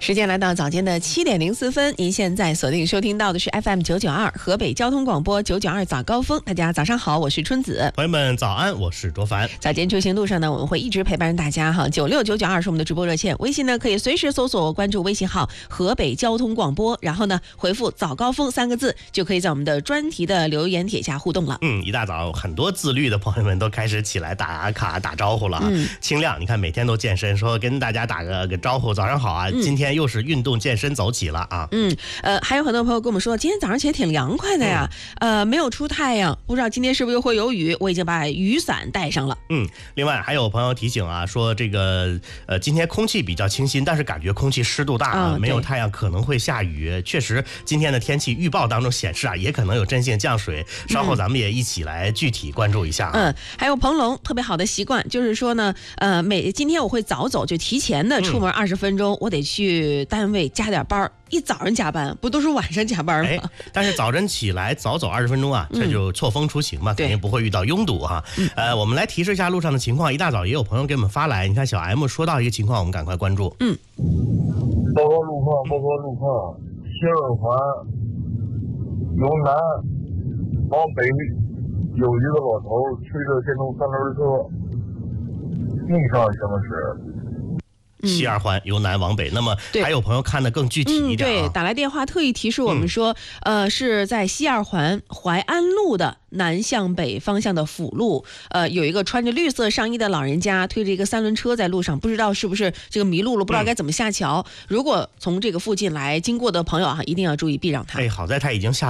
时间来到早间的7点04分，您现在锁定收听到的是 FM 992河北交通广播992早高峰。大家早上好，我是春子。 朋友们早安，我是卓凡。 早间出行路上呢，我们会一直陪伴大家哈。96992是我们的直播热线，微信呢可以随时搜索关注微信号河北交通广播，然后呢回复早高峰3个字，就可以在我们的专题的留言帖下互动了。 一大早很多自律的朋友们都开始起来打卡打招呼了啊。清亮，你看每天都健身，说跟大家打个招呼，早上好啊。今天又是运动健身走起了啊。 还有很多朋友跟我们说，今天早上起来挺凉快的呀。没有出太阳，不知道今天是不是又会有雨，我已经把雨伞带上了。 另外还有朋友提醒啊，说这个今天空气比较清新，但是感觉空气湿度大啊，没有太阳可能会下雨。确实今天的天气预报当中显示啊，也可能有阵性降水，稍后咱们也一起来具体关注一下还有彭龙特别好的习惯，就是说呢今天我会早走，就提前的出门20分钟，我得去单位加点班。一早上加班不都是晚上加班吗？ 但是早晨起来早走20分钟啊，这就错峰出行嘛，肯定不会遇到拥堵哈。我们来提示一下路上的情况，一大早也有朋友给我们发来，你看小 M 说到一个情况，我们赶快关注。 报告路况，西二环由南往北有一个老头推着电动三轮车逆向行驶。 西二环由南往北，那么还有朋友看得更具体一点对，打来电话特意提示我们说，是在西二环淮安路的南向北方向的辅路，有一个穿着绿色上衣的老人家推着一个3轮车在路上，不知道是不是这个迷路了，不知道该怎么下桥。如果从这个附近来经过的朋友啊，一定要注意避让他。 好在他已经下